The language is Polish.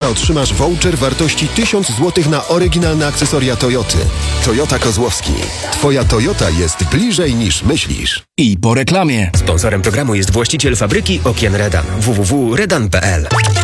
otrzymasz voucher wartości 1000 zł na oryginalne akcesoria Toyoty. Toyota Kozłowski. Twoja Toyota jest bliżej niż myślisz. I po reklamie. Sponsorem programu jest właściciel fabryki okien Redan. www.redan.pl